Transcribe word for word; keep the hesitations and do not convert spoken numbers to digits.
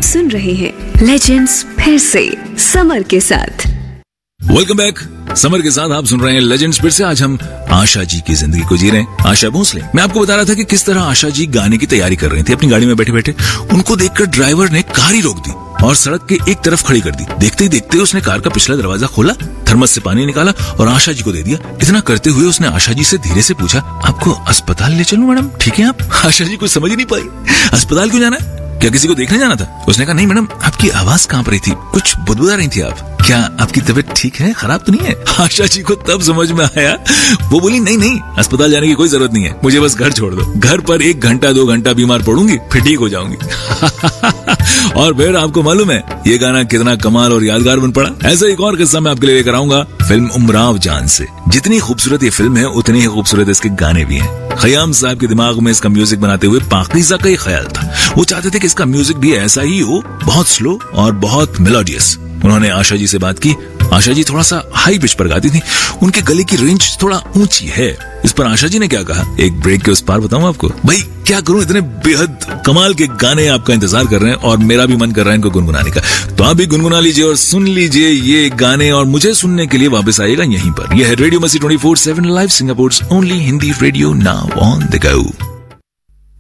सुन रहे हैं लेजेंड्स फिर से समर के साथ। Welcome back. समर के साथ आप सुन रहे हैं लेजेंड्स फिर से। आज हम आशा जी की जिंदगी को जी रहे हैं। आशा भोसले। मैं आपको बता रहा था कि किस तरह आशा जी गाने की तैयारी कर रही थी अपनी गाड़ी में बैठे बैठे। उनको देखकर ड्राइवर ने कार ही रोक दी और सड़क के एक तरफ खड़ी कर दी। देखते ही देखते उसने कार का पिछला दरवाजा खोला, थर्मस से पानी निकाला और आशा जी को दे दिया। इतना करते हुए उसने आशा जी से धीरे से पूछा, आपको अस्पताल ले चलूं मैडम, ठीक है आप? आशा जी कुछ समझ ही नहीं पाई। अस्पताल क्यों जाना है? क्या किसी को देखने जाना था? उसने कहा, नहीं मैडम, आपकी आवाज कांप रही थी, कुछ बुदबुदा रही थी आप। क्या आपकी तबीयत ठीक है, खराब तो नहीं है? आशा जी को तब समझ में आया। वो बोली, नहीं नहीं, अस्पताल जाने की कोई जरूरत नहीं है, मुझे बस घर छोड़ दो। घर पर एक घंटा दो घंटा बीमार पड़ूंगी, फिर ठीक हो जाऊंगी। और फिर आपको मालूम है ये गाना कितना कमाल और यादगार बन पड़ा। ऐसा एक और किस्सा मैं आपके लिए लेकर आऊंगा फिल्म उमराव जान से। जितनी खूबसूरत ये फिल्म है उतनी ही खूबसूरत इसके गाने भी हैं। खयाम साहब के दिमाग में इसका म्यूजिक बनाते हुए पाकीज़ा का ही ख्याल था। वो चाहते थे कि इसका म्यूजिक भी ऐसा ही हो, बहुत स्लो और बहुत मेलोडियस। उन्होंने आशा जी से बात की। आशा जी थोड़ा सा हाई पिच पर गाती थी, उनके गले की रेंज थोड़ा ऊंची है। इस पर आशा जी ने क्या कहा, एक ब्रेक के उस पार बताऊं आपको। भाई क्या करूं, इतने बेहद कमाल के गाने आपका इंतजार कर रहे हैं और मेरा भी मन कर रहा है इनको गुनगुनाने का। तो आप भी गुनगुना लीजिए और सुन लीजिए ये गाने और मुझे सुनने के लिए वापस आइएगा यहीं पर। यह है रेडियो मस्ती twenty four seven live, Singapore only Hindi radio, now on the go.